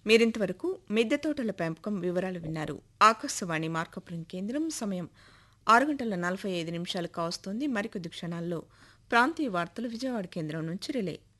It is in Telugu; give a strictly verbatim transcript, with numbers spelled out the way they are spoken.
మీరింతవరకు మిద్దె తోటల పెంపకం వివరాలు విన్నారు. ఆకాశవాణి మార్కాపురం కేంద్రం. సమయం ఆరు గంటల నలభై ఐదు నిమిషాలు కావస్తోంది. మరికొద్ది క్షణాల్లో ప్రాంతీయ వార్తలు విజయవాడ కేంద్రం నుంచి రిలే.